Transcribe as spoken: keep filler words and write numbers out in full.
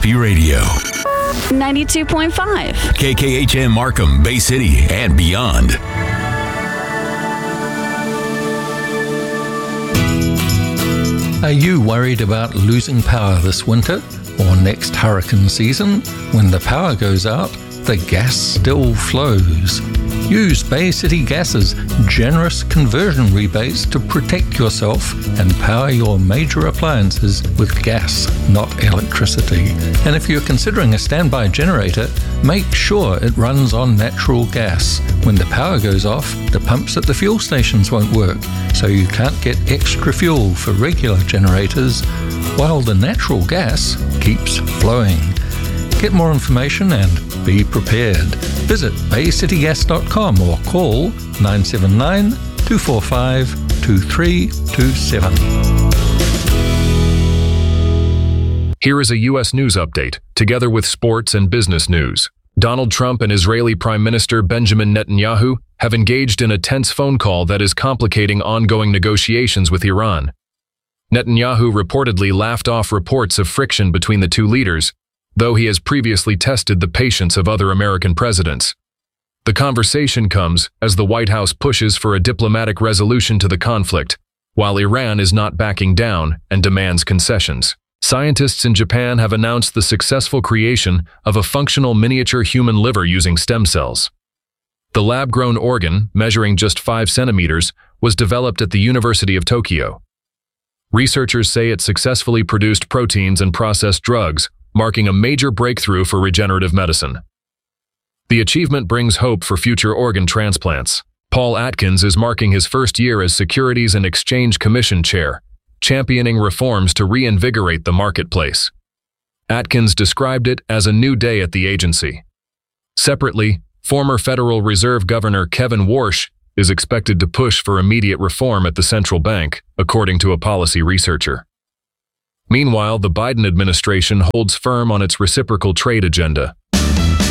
Happy Radio. ninety-two point five. K K H M Markham, Bay City, and beyond. Are you worried about losing power this winter or next hurricane season? When the power goes out, the gas still flows. Use Bay City Gas's generous conversion rebates to protect yourself and power your major appliances with gas, not electricity. And if you're considering a standby generator, make sure it runs on natural gas. When the power goes off, the pumps at the fuel stations won't work, so you can't get extra fuel for regular generators, while the natural gas keeps flowing. Get more information and be prepared. Visit bay city gas dot com or call nine seven nine, two four five, two three two seven. Here is a U S news update, together with sports and business news. Donald Trump and Israeli Prime Minister Benjamin Netanyahu have engaged in a tense phone call that is complicating ongoing negotiations with Iran. Netanyahu reportedly laughed off reports of friction between the two leaders, though he has previously tested the patience of other American presidents. The conversation comes as the White House pushes for a diplomatic resolution to the conflict, while Iran is not backing down and demands concessions. Scientists in Japan have announced the successful creation of a functional miniature human liver using stem cells. The lab-grown organ, measuring just five centimeters, was developed at the University of Tokyo. Researchers say it successfully produced proteins and processed drugs, marking a major breakthrough for regenerative medicine. The achievement brings hope for future organ transplants. Paul Atkins is marking his first year as Securities and Exchange Commission Chair, championing reforms to reinvigorate the marketplace. Atkins described it as a new day at the agency. Separately, former Federal Reserve Governor Kevin Warsh is expected to push for immediate reform at the central bank, according to a policy researcher. Meanwhile, the Biden administration holds firm on its reciprocal trade agenda,